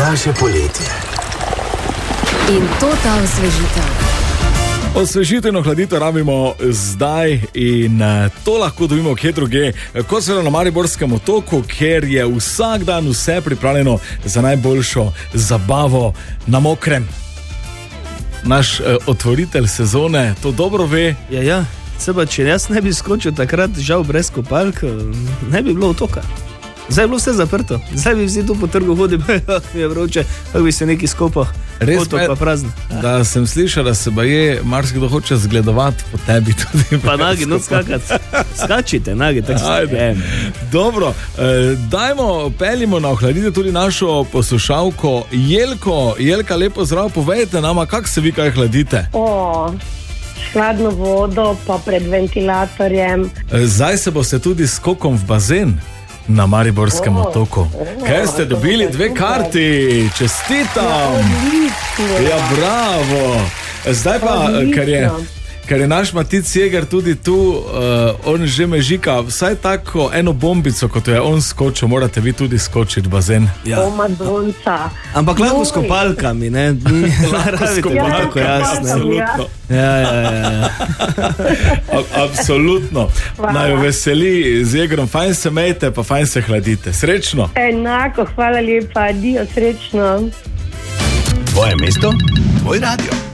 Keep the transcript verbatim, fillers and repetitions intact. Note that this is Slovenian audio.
naše poletje. In to ta osvežitev. Osvežitev in ohladitev rabimo zdaj in to lahko dobimo kje druge, kot se na Mariborskem otoku, ker je vsak dan vse pripravljeno za najboljšo zabavo na mokrem. Naš eh, otvoritelj sezone to dobro ve. Ja, ja, seba, če jaz ne bi skočil takrat, žal brez kopalk, ne bi bilo otoka. Zdaj je bilo vse zaprto, zdaj bi vsi tu po trgu hodil, mi je vroče, kako bi se neki skopal, otok pa prazen. Da sem slišal, da se baje, marsikdo hoče zgledovati po tebi tudi. Pa nagi, no skakati, skačite nagi, tako se je. Dobro, eh, dajmo, peljimo na ohladitev tudi našo poslušalko Jelko. Jelka, lepo zdrav, povejte nama, kako se vi kaj hladite? O, hladno vodo, pa pred ventilatorjem. Eh, zdaj se boste tudi skokom v bazen na Mariborskem Oh, otoku, oh, ker ste dobili dve karti, čestitam. Ja, bravo. Zdaj pa, ker je, ker je naš Matic Jeger tudi tu, uh, on že mežika, vsaj tako eno bombico, kot je on skočil, morate vi tudi skočiti v bazen. Ja. O, Madonca. Ampak lahko s kopalkami, ne? Lahko s kopalkami, absolutno. Ja, ja, ja. A, absolutno. Naj jo veseli z Jegerom, fajn se mejte, pa fajn se hladite. Srečno. Enako, hvala lepa, adijo, srečno. Tvoje mesto, tvoj radio.